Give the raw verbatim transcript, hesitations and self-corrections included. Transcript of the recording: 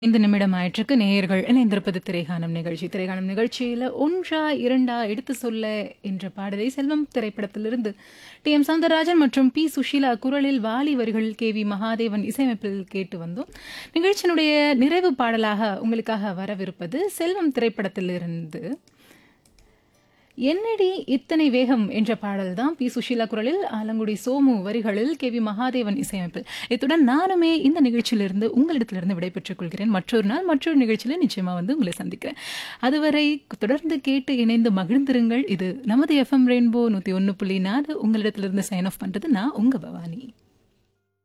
ஐந்து நிமிடம் ஆயிற்றுக்கு நேயர்கள் இணைந்திருப்பது திரைகாணும் நிகழ்ச்சி. திரைகாணும் நிகழ்ச்சியில ஒன்றா இரண்டா எடுத்து சொல்ல என்ற பாடலை செல்வம் திரைப்படத்திலிருந்து டி எம் சௌந்தரராஜன் மற்றும் பி சுஷீலா குரலில் வாலி வரிகளில் கே வி மகாதேவன் இசையமைப்பில் கேட்டு வந்தோம். நிகழ்ச்சியினுடைய நிறைவு பாடலாக உங்களுக்காக வரவிருப்பது செல்வம் திரைப்படத்திலிருந்து என்னடி இத்தனை வேகம் என்ற பாடல் தான். பி சுஷீலா குரலில் ஆலங்குடி சோமு வரிகளில் கே வி மகாதேவன் இசையமைப்பில். இத்துடன் நானுமே இந்த நிகழ்ச்சியிலிருந்து உங்களிடத்திலிருந்து விடைபெற்றுக் கொள்கிறேன். மற்றொரு நாள் மற்றொரு நிகழ்ச்சியில் நிச்சயமா வந்து உங்களை சந்திக்கிறேன். அதுவரை தொடர்ந்து கேட்டு இணைந்து மகிழ்ந்திருங்கள். இது நமது எஃப்எம் ரெயின்போ நூத்தி ஒன்று புள்ளி நாலு. உங்களிடத்திலிருந்து சைன் ஆஃப் பண்றது நான் உங்க பவானி.